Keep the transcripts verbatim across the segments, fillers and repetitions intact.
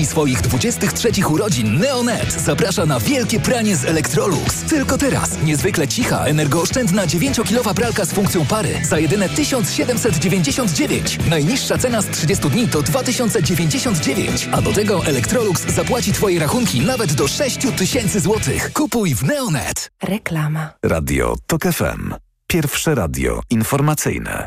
I swoich dwudziestych trzecich urodzin Neonet zaprasza na wielkie pranie z Electrolux. Tylko teraz niezwykle cicha, energooszczędna dziewięciokilowa pralka z funkcją pary za jedyne tysiąc siedemset dziewięćdziesiąt dziewięć. Najniższa cena z trzydziestu dni to dwa tysiące dziewięćdziesiąt dziewięć. A do tego Electrolux zapłaci Twoje rachunki nawet do sześć tysięcy złotych. Kupuj w Neonet. Reklama. Radio Tok F M. Pierwsze radio informacyjne.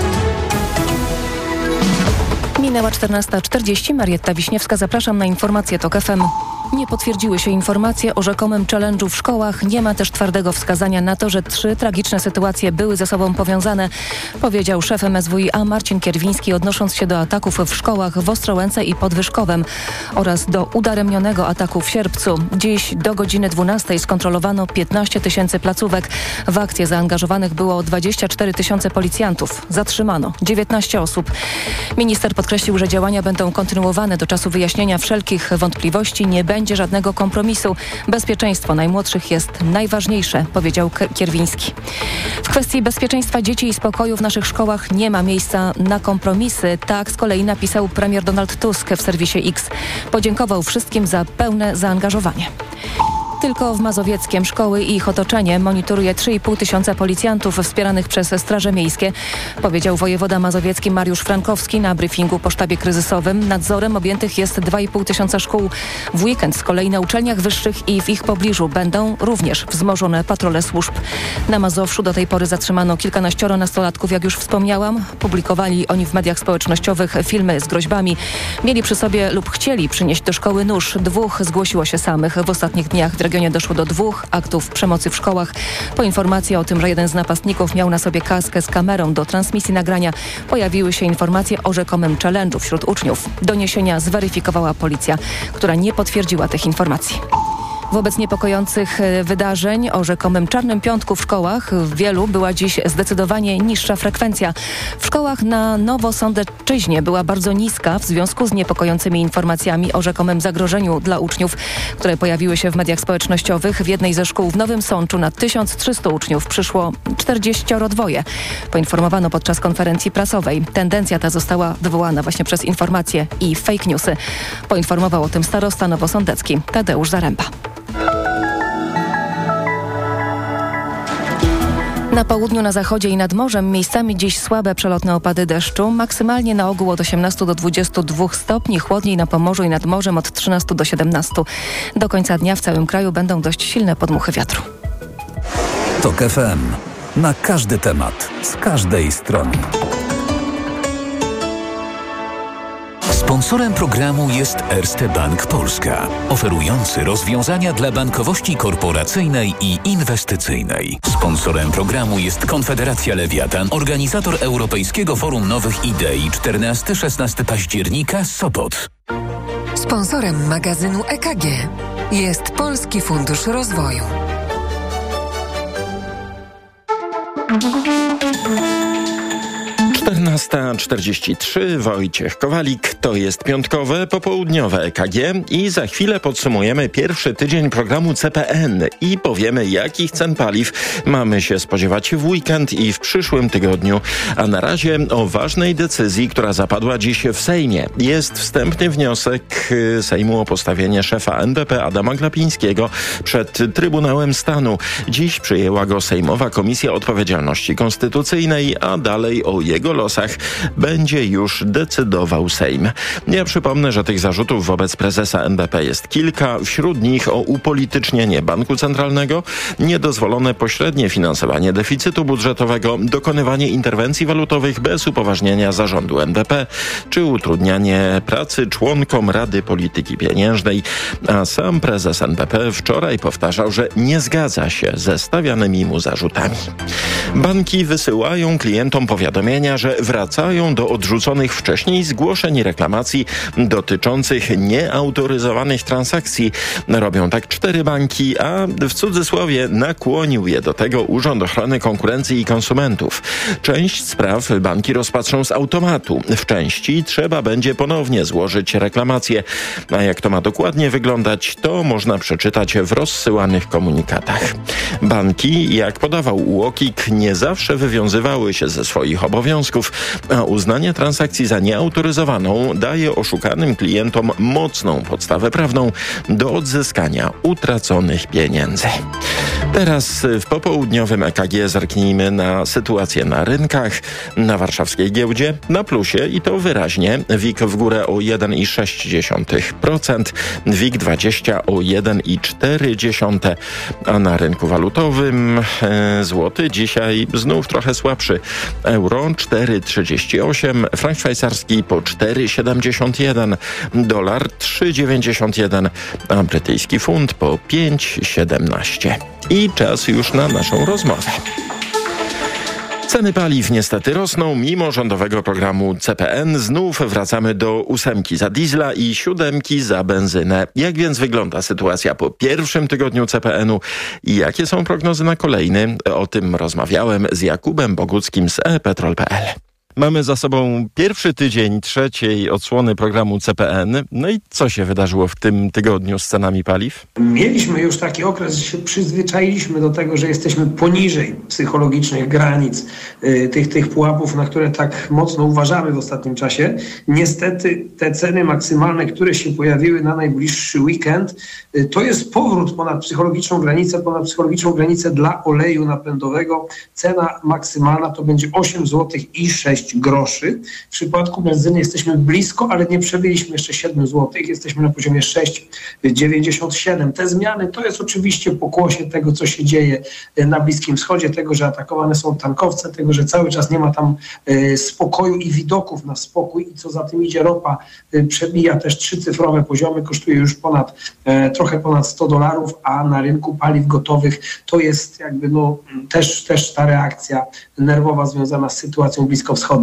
Minęła czternasta czterdzieści. Marietta Wiśniewska, zapraszam na informacje Tok F M. Nie potwierdziły się informacje o rzekomym challenge'u w szkołach. Nie ma też twardego wskazania na to, że trzy tragiczne sytuacje były ze sobą powiązane, powiedział szef M S W i A Marcin Kierwiński, odnosząc się do ataków w szkołach w Ostrołęce i pod Wyszkowem oraz do udaremnionego ataku w Sierpcu. Dziś do godziny dwunastej skontrolowano piętnaście tysięcy placówek. W akcję zaangażowanych było dwadzieścia cztery tysiące policjantów. Zatrzymano dziewiętnaście osób. Minister podkreślił, że działania będą kontynuowane do czasu wyjaśnienia wszelkich wątpliwości. Nie będzie żadnego kompromisu. Bezpieczeństwo najmłodszych jest najważniejsze, powiedział Kierwiński. W kwestii bezpieczeństwa dzieci i spokoju w naszych szkołach nie ma miejsca na kompromisy. Tak z kolei napisał premier Donald Tusk w serwisie X. Podziękował wszystkim za pełne zaangażowanie. Tylko w Mazowieckiem szkoły i ich otoczenie monitoruje trzy i pół tysiąca policjantów wspieranych przez straże miejskie, powiedział wojewoda mazowiecki Mariusz Frankowski na briefingu po sztabie kryzysowym. Nadzorem objętych jest dwa i pół tysiąca szkół. W weekend z kolei na uczelniach wyższych i w ich pobliżu będą również wzmożone patrole służb. Na Mazowszu do tej pory zatrzymano kilkanaścioro nastolatków, jak już wspomniałam. Publikowali oni w mediach społecznościowych filmy z groźbami. Mieli przy sobie lub chcieli przynieść do szkoły nóż. Dwóch zgłosiło się samych. W ostatnich dniach w regionie doszło do dwóch aktów przemocy w szkołach. Po informacji o tym, że jeden z napastników miał na sobie kaskę z kamerą do transmisji nagrania, pojawiły się informacje o rzekomym challenge'u wśród uczniów. Doniesienia zweryfikowała policja, która nie potwierdziła tych informacji. Wobec niepokojących wydarzeń o rzekomym Czarnym Piątku w szkołach w wielu była dziś zdecydowanie niższa frekwencja. W szkołach na Nowosądeczyźnie była bardzo niska w związku z niepokojącymi informacjami o rzekomym zagrożeniu dla uczniów, które pojawiły się w mediach społecznościowych. W jednej ze szkół w Nowym Sączu na tysiąc trzysta uczniów przyszło czterdzieści dwa. Poinformowano podczas konferencji prasowej. Tendencja ta została wywołana właśnie przez informacje i fake newsy. Poinformował o tym starosta nowosądecki Tadeusz Zaręba. Na południu, na zachodzie i nad morzem miejscami dziś słabe przelotne opady deszczu, maksymalnie na ogół od osiemnastu do dwudziestu dwóch stopni, chłodniej na Pomorzu i nad morzem od trzynastu do siedemnastu. Do końca dnia w całym kraju będą dość silne podmuchy wiatru. Tok F M. Na każdy temat, z każdej strony. Sponsorem programu jest Erste Bank Polska, oferujący rozwiązania dla bankowości korporacyjnej i inwestycyjnej. Sponsorem programu jest Konfederacja Lewiatan, organizator Europejskiego Forum Nowych Idei czternastego do szesnastego października, Sopot. Sponsorem magazynu E K G jest Polski Fundusz Rozwoju. czternasta czterdzieści trzy, Wojciech Kowalik, to jest piątkowe, popołudniowe E K G i za chwilę podsumujemy pierwszy tydzień programu C P N i powiemy, jakich cen paliw mamy się spodziewać w weekend i w przyszłym tygodniu. A na razie o ważnej decyzji, która zapadła dziś w Sejmie. Jest wstępny wniosek Sejmu o postawienie szefa N B P Adama Glapińskiego przed Trybunałem Stanu. Dziś przyjęła go Sejmowa Komisja Odpowiedzialności Konstytucyjnej, a dalej o jego losach będzie już decydował Sejm. Ja przypomnę, że tych zarzutów wobec prezesa N B P jest kilka. Wśród nich o upolitycznienie banku centralnego, niedozwolone pośrednie finansowanie deficytu budżetowego, dokonywanie interwencji walutowych bez upoważnienia zarządu N B P, czy utrudnianie pracy członkom Rady Polityki Pieniężnej. A sam prezes N B P wczoraj powtarzał, że nie zgadza się ze stawianymi mu zarzutami. Banki wysyłają klientom powiadomienia, że wracają do odrzuconych wcześniej zgłoszeń i reklamacji dotyczących nieautoryzowanych transakcji. Robią tak cztery banki, a w cudzysłowie nakłonił je do tego Urząd Ochrony Konkurencji i Konsumentów. Część spraw banki rozpatrzą z automatu. W części trzeba będzie ponownie złożyć reklamację. A jak to ma dokładnie wyglądać, to można przeczytać w rozsyłanych komunikatach. Banki, jak podawał U O K I K, nie zawsze wywiązywały się ze swoich obowiązków podatków, a uznanie transakcji za nieautoryzowaną daje oszukanym klientom mocną podstawę prawną do odzyskania utraconych pieniędzy. Teraz w popołudniowym E K G zerknijmy na sytuację na rynkach. Na warszawskiej giełdzie na plusie i to wyraźnie. W I K w górę o jeden przecinek sześć procent, W I K dwadzieścia o jeden przecinek cztery procent, a na rynku walutowym e, złoty dzisiaj znów trochę słabszy. Euro cztery przecinek trzydzieści osiem, frank szwajcarski po cztery przecinek siedemdziesiąt jeden, dolar trzy przecinek dziewięćdziesiąt jeden, a brytyjski funt po pięć przecinek siedemnaście. I czas już na naszą rozmowę. Ceny paliw niestety rosną. Mimo rządowego programu C P N znów wracamy do ósemki za diesla i siódemki za benzynę. Jak więc wygląda sytuacja po pierwszym tygodniu C P N-u i jakie są prognozy na kolejny? O tym rozmawiałem z Jakubem Boguckim z e petrol kropka p l. Mamy za sobą pierwszy tydzień trzeciej odsłony programu C P N. No i co się wydarzyło w tym tygodniu z cenami paliw? Mieliśmy już taki okres, że się przyzwyczailiśmy do tego, że jesteśmy poniżej psychologicznych granic y, tych, tych pułapów, na które tak mocno uważamy w ostatnim czasie. Niestety te ceny maksymalne, które się pojawiły na najbliższy weekend, y, to jest powrót ponad psychologiczną granicę, ponad psychologiczną granicę dla oleju napędowego. Cena maksymalna to będzie osiem złotych i sześć groszy. W przypadku benzyny jesteśmy blisko, ale nie przebyliśmy jeszcze siedem złotych. Jesteśmy na poziomie sześć przecinek dziewięćdziesiąt siedem. Te zmiany to jest oczywiście pokłosie tego, co się dzieje na Bliskim Wschodzie, tego, że atakowane są tankowce, tego, że cały czas nie ma tam e, spokoju i widoków na spokój i co za tym idzie, ropa e, przebija też trzycyfrowe poziomy, kosztuje już ponad, e, trochę ponad sto dolarów, a na rynku paliw gotowych to jest jakby no też, też ta reakcja nerwowa związana z sytuacją bliskowschodnią.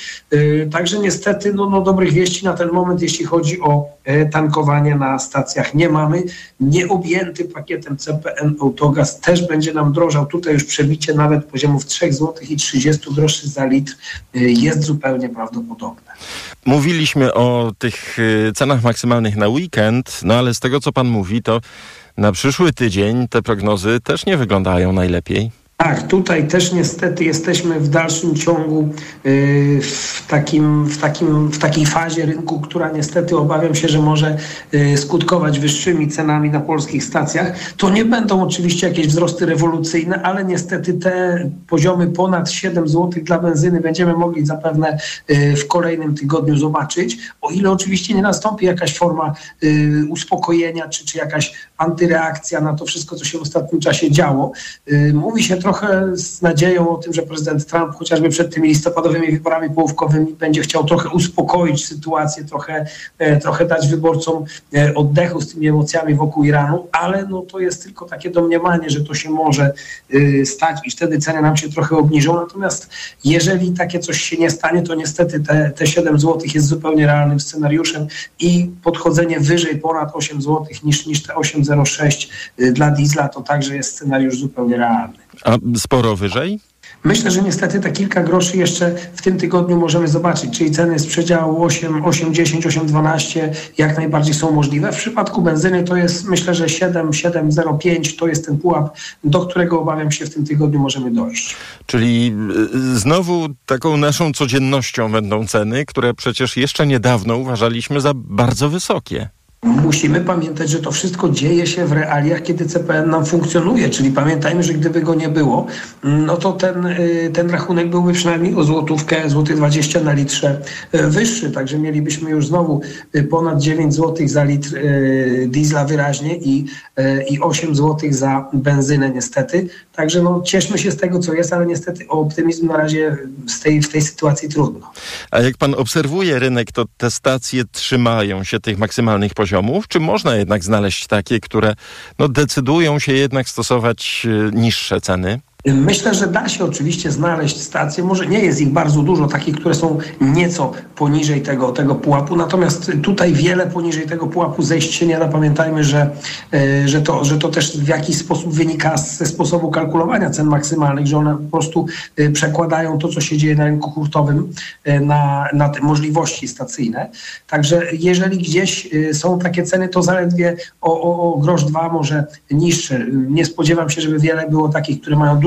Yy, także niestety no, no, dobrych wieści na ten moment, jeśli chodzi o e, tankowanie na stacjach nie mamy. Nieobjęty pakietem C P N Autogaz też będzie nam drożał. Tutaj już przebicie nawet poziomów trzy złote i trzydzieści groszy za litr yy, jest zupełnie prawdopodobne. Mówiliśmy o tych cenach maksymalnych na weekend, no ale z tego, co pan mówi, to na przyszły tydzień te prognozy też nie wyglądają najlepiej. Tak, tutaj też niestety jesteśmy w dalszym ciągu yy, w, takim, w, takim, w takiej fazie rynku, która niestety obawiam się, że może yy, skutkować wyższymi cenami na polskich stacjach. To nie będą oczywiście jakieś wzrosty rewolucyjne, ale niestety te poziomy ponad siedem złotych dla benzyny będziemy mogli zapewne yy, w kolejnym tygodniu zobaczyć, o ile oczywiście nie nastąpi jakaś forma yy, uspokojenia czy, czy jakaś antyreakcja na to wszystko, co się w ostatnim czasie działo. Yy, mówi się trochę z nadzieją o tym, że prezydent Trump chociażby przed tymi listopadowymi wyborami połówkowymi będzie chciał trochę uspokoić sytuację, trochę, e, trochę dać wyborcom e, oddechu z tymi emocjami wokół Iranu, ale no to jest tylko takie domniemanie, że to się może e, stać i wtedy ceny nam się trochę obniżą. Natomiast jeżeli takie coś się nie stanie, to niestety te, te siedem złotych jest zupełnie realnym scenariuszem i podchodzenie wyżej ponad osiem złotych niż, niż te osiem zero sześć e, dla diesla to także jest scenariusz zupełnie realny. A sporo wyżej? Myślę, że niestety te kilka groszy jeszcze w tym tygodniu możemy zobaczyć, czyli ceny z przedziału osiem, osiem dziesięć, osiem dwanaście jak najbardziej są możliwe. W przypadku benzyny to jest, myślę, że siedem, siedem zero pięć to jest ten pułap, do którego obawiam się w tym tygodniu możemy dojść. Czyli znowu taką naszą codziennością będą ceny, które przecież jeszcze niedawno uważaliśmy za bardzo wysokie. Musimy pamiętać, że to wszystko dzieje się w realiach, kiedy C P N nam funkcjonuje, czyli pamiętajmy, że gdyby go nie było, no to ten, ten rachunek byłby przynajmniej o złotówkę, złotych dwadzieścia na litrze wyższy, także mielibyśmy już znowu ponad dziewięć złotych za litr diesla wyraźnie i, i osiem złotych za benzynę niestety, także no cieszmy się z tego, co jest, ale niestety o optymizm na razie z tej, w tej sytuacji trudno. A jak pan obserwuje rynek, to te stacje trzymają się tych maksymalnych poziomów? Czy można jednak znaleźć takie, które no, decydują się jednak stosować y, niższe ceny? Myślę, że da się oczywiście znaleźć stacje, może nie jest ich bardzo dużo, takich, które są nieco poniżej tego, tego pułapu, natomiast tutaj wiele poniżej tego pułapu zejść się nie da. Pamiętajmy, że, że, to, że to też w jakiś sposób wynika ze sposobu kalkulowania cen maksymalnych, że one po prostu przekładają to, co się dzieje na rynku hurtowym na, na te możliwości stacyjne. Także jeżeli gdzieś są takie ceny, to zaledwie o, o, o grosz dwa może niższe. Nie spodziewam się, żeby wiele było takich, które mają dużo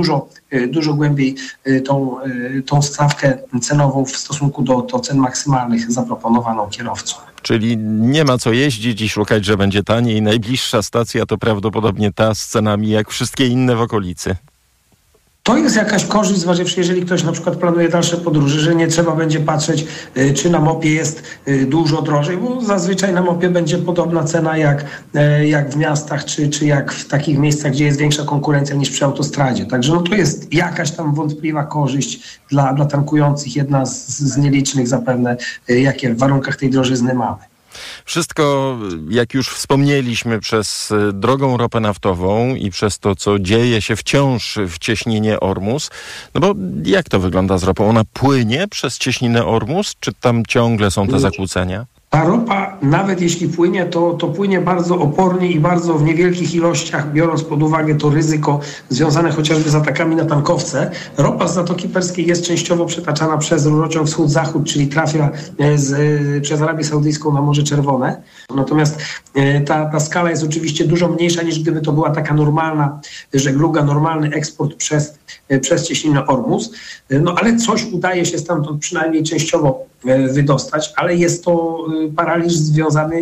dużo, dużo głębiej tą, tą stawkę cenową w stosunku do, do cen maksymalnych zaproponowaną kierowcom. Czyli nie ma co jeździć i szukać, że będzie taniej. Najbliższa stacja to prawdopodobnie ta z cenami jak wszystkie inne w okolicy. To jest jakaś korzyść, zważywszy, jeżeli ktoś na przykład planuje dalsze podróże, że nie trzeba będzie patrzeć, czy na mopie jest dużo drożej, bo zazwyczaj na mopie będzie podobna cena jak, jak w miastach, czy, czy jak w takich miejscach, gdzie jest większa konkurencja niż przy autostradzie. Także no to jest jakaś tam wątpliwa korzyść dla, dla tankujących, jedna z, z nielicznych zapewne, jakie w warunkach tej drożyzny mamy. Wszystko, jak już wspomnieliśmy, przez drogą ropę naftową i przez to, co dzieje się wciąż w cieśninie Ormus. No bo jak to wygląda z ropą? Ona płynie przez cieśninę Ormus, czy tam ciągle są te zakłócenia? Ta ropa, nawet jeśli płynie, to, to płynie bardzo opornie i bardzo w niewielkich ilościach, biorąc pod uwagę to ryzyko związane chociażby z atakami na tankowce. Ropa z Zatoki Perskiej jest częściowo przetaczana przez rurociąg wschód-zachód, czyli trafia z, przez Arabię Saudyjską na Morze Czerwone. Natomiast ta, ta skala jest oczywiście dużo mniejsza, niż gdyby to była taka normalna żegluga, normalny eksport przez, przez cieśninę Ormus. No ale coś udaje się stamtąd przynajmniej częściowo wydostać, ale jest to paraliż związany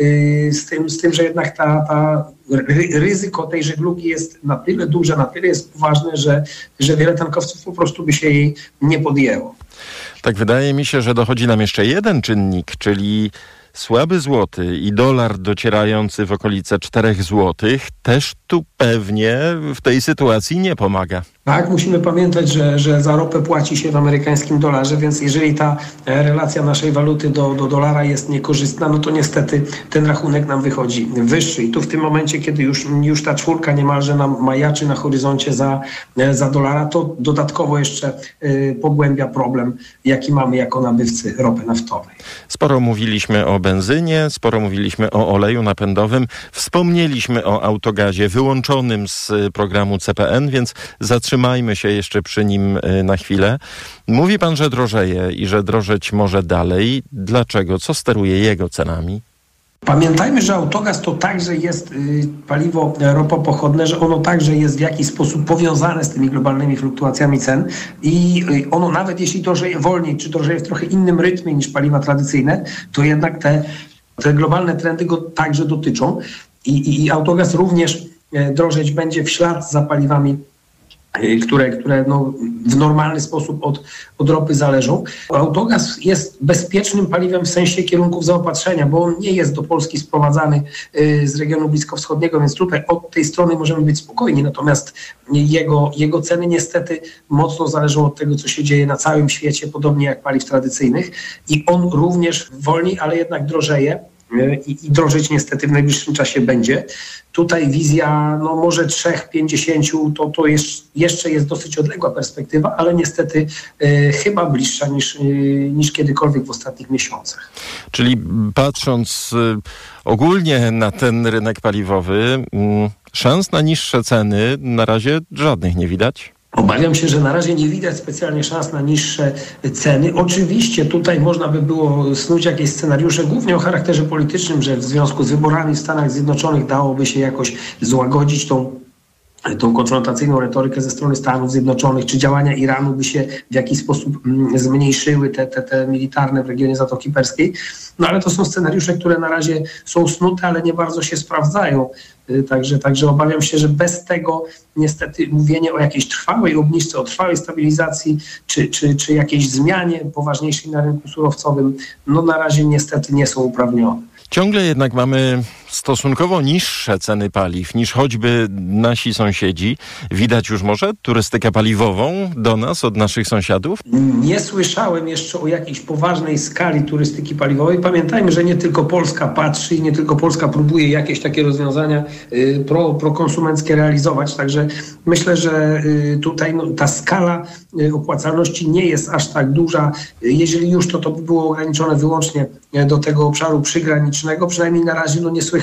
z tym, z tym, że jednak ta, ta ryzyko tej żeglugi jest na tyle duże, na tyle jest poważne, że, że wiele tankowców po prostu by się jej nie podjęło. Tak, wydaje mi się, że dochodzi nam jeszcze jeden czynnik, czyli słaby złoty i dolar docierający w okolice czterech złotych też tu pewnie w tej sytuacji nie pomaga. Tak, musimy pamiętać, że, że za ropę płaci się w amerykańskim dolarze, więc jeżeli ta relacja naszej waluty do, do dolara jest niekorzystna, no to niestety ten rachunek nam wychodzi wyższy. I tu w tym momencie, kiedy już, już ta czwórka niemalże nam majaczy na horyzoncie za, za dolara, to dodatkowo jeszcze y, pogłębia problem, jaki mamy jako nabywcy ropy naftowej. Sporo mówiliśmy o benzynie, sporo mówiliśmy o oleju napędowym, wspomnieliśmy o autogazie wyłączonym z programu C P N, więc zatrzymajmy się jeszcze przy nim na chwilę. Mówi pan, że drożeje i że drożeć może dalej. Dlaczego? Co steruje jego cenami? Pamiętajmy, że autogaz to także jest y, paliwo ropopochodne, że ono także jest w jakiś sposób powiązane z tymi globalnymi fluktuacjami cen i y, ono nawet jeśli drożeje wolniej, czy drożeje w trochę innym rytmie niż paliwa tradycyjne, to jednak te, te globalne trendy go także dotyczą i, i, i autogaz również y, drożeć będzie w ślad za paliwami, które, które no w normalny sposób od, od ropy zależą. Autogaz jest bezpiecznym paliwem w sensie kierunków zaopatrzenia, bo on nie jest do Polski sprowadzany z regionu bliskowschodniego, więc tutaj od tej strony możemy być spokojni. Natomiast jego, jego ceny niestety mocno zależą od tego, co się dzieje na całym świecie, podobnie jak paliw tradycyjnych. I on również wolniej, ale jednak drożeje. I, i drożeć niestety w najbliższym czasie będzie. Tutaj wizja no może trzy pięćdziesiąt to, to jest, jeszcze jest dosyć odległa perspektywa, ale niestety y, chyba bliższa niż, y, niż kiedykolwiek w ostatnich miesiącach. Czyli patrząc y, ogólnie na ten rynek paliwowy, y, szans na niższe ceny na razie żadnych nie widać? Obawiam się, że na razie nie widać specjalnie szans na niższe ceny. Oczywiście tutaj można by było snuć jakieś scenariusze, głównie o charakterze politycznym, że w związku z wyborami w Stanach Zjednoczonych dałoby się jakoś złagodzić tą tą konfrontacyjną retorykę ze strony Stanów Zjednoczonych, czy działania Iranu by się w jakiś sposób zmniejszyły, te, te, te militarne w regionie Zatoki Perskiej. No ale to są scenariusze, które na razie są snute, ale nie bardzo się sprawdzają. Także, także obawiam się, że bez tego niestety mówienie o jakiejś trwałej obniżce, o trwałej stabilizacji, czy, czy, czy jakiejś zmianie poważniejszej na rynku surowcowym, no na razie niestety nie są uprawnione. Ciągle jednak mamy stosunkowo niższe ceny paliw niż choćby nasi sąsiedzi. Widać już może turystykę paliwową do nas, od naszych sąsiadów? Nie słyszałem jeszcze o jakiejś poważnej skali turystyki paliwowej. Pamiętajmy, że nie tylko Polska patrzy i nie tylko Polska próbuje jakieś takie rozwiązania y, pro, prokonsumenckie realizować. Także myślę, że y, tutaj no, ta skala y, opłacalności nie jest aż tak duża. Jeżeli już, to to by było ograniczone wyłącznie do tego obszaru przygranicznego. Przynajmniej na razie no, nie słychać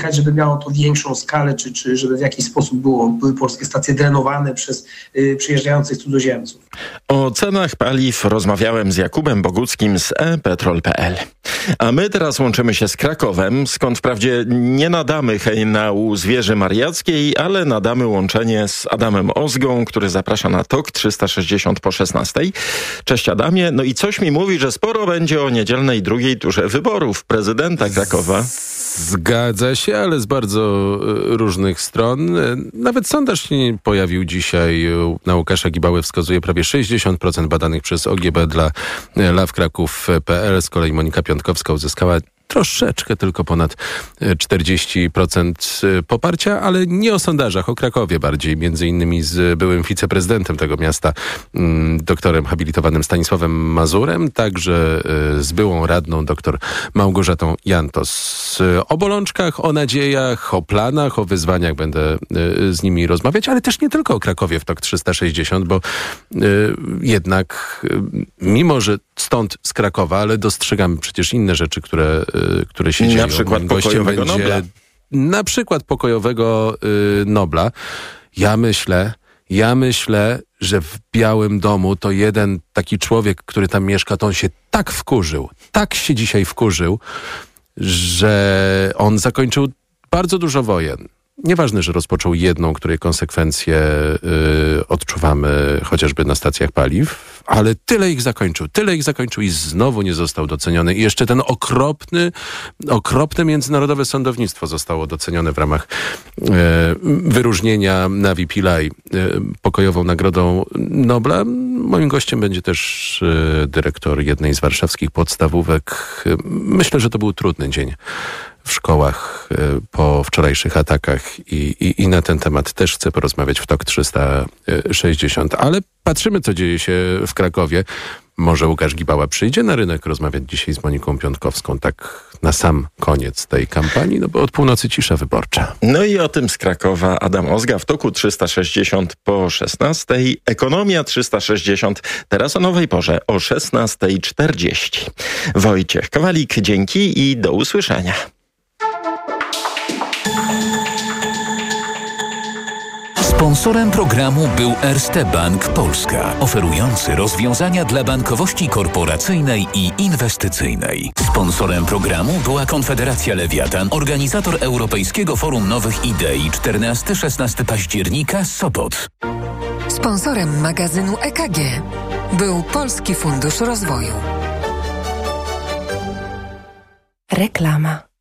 słychać, żeby miało to większą skalę, czy, czy żeby w jakiś sposób było, były polskie stacje drenowane przez y, przyjeżdżających cudzoziemców. O cenach paliw rozmawiałem z Jakubem Boguckim z e petrol kropka p l. A my teraz łączymy się z Krakowem, skąd wprawdzie nie nadamy hejnału z wieży mariackiej, ale nadamy łączenie z Adamem Ozgą, który zaprasza na Tok trzysta sześćdziesiąt po szesnastej. Cześć Adamie, no i coś mi mówi, że sporo będzie o niedzielnej drugiej turze wyborów prezydenta Krakowa. Zgadza się, ale z bardzo różnych stron. Nawet sondaż się nie pojawił dzisiaj. Na Łukasza Gibały wskazuje prawie sześćdziesiąt procent badanych przez O G B dla lawkraków kropka p l. Z kolei Monika Piątkowska uzyskała troszeczkę tylko ponad czterdzieści procent poparcia, ale nie o sondażach, o Krakowie bardziej, między innymi z byłym wiceprezydentem tego miasta, doktorem habilitowanym Stanisławem Mazurem, także z byłą radną dr Małgorzatą Jantos. O bolączkach, o nadziejach, o planach, o wyzwaniach będę z nimi rozmawiać, ale też nie tylko o Krakowie w Tok trzysta sześćdziesiąt, bo jednak mimo, że stąd z Krakowa, ale dostrzegamy przecież inne rzeczy, które które się dzieją. Na przykład pokojowego będzie, Nobla. Na przykład pokojowego y, Nobla. Ja myślę, ja myślę, że w Białym Domu to jeden taki człowiek, który tam mieszka, to on się tak wkurzył, tak się dzisiaj wkurzył, że on zakończył bardzo dużo wojen. Nieważne, że rozpoczął jedną, której konsekwencje y, odczuwamy chociażby na stacjach paliw, ale tyle ich zakończył, tyle ich zakończył i znowu nie został doceniony. I jeszcze ten okropny, okropne międzynarodowe sądownictwo zostało docenione w ramach y, wyróżnienia Navi Pillay y, pokojową Nagrodą Nobla. Moim gościem będzie też y, dyrektor jednej z warszawskich podstawówek. Myślę, że to był trudny dzień w szkołach po wczorajszych atakach i, i, i na ten temat też chcę porozmawiać w Tok trzysta sześćdziesiąt. Ale patrzymy, co dzieje się w Krakowie. Może Łukasz Gibała przyjdzie na rynek rozmawiać dzisiaj z Moniką Piątkowską, tak na sam koniec tej kampanii, no bo od północy cisza wyborcza. No i o tym z Krakowa Adam Ozga w Toku trzysta sześćdziesiąt po szesnastej. Ekonomia trzysta sześćdziesiąt, teraz o nowej porze o szesnasta czterdzieści. Wojciech Kowalik, dzięki i do usłyszenia. Sponsorem programu był Erste Bank Polska, oferujący rozwiązania dla bankowości korporacyjnej i inwestycyjnej. Sponsorem programu była Konfederacja Lewiatan, organizator Europejskiego Forum Nowych Idei czternastego do szesnastego października, Sopot. Sponsorem magazynu E K G był Polski Fundusz Rozwoju. Reklama.